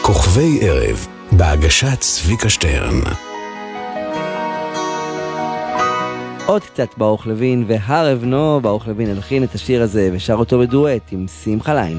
כוכבי ערב, בהגשת צביקה שטרן. עוד קצת ברוך לוין והר אבנו. ברוך לוין הלחין את השיר הזה ושר אותו בדואט עם שמחה ליין.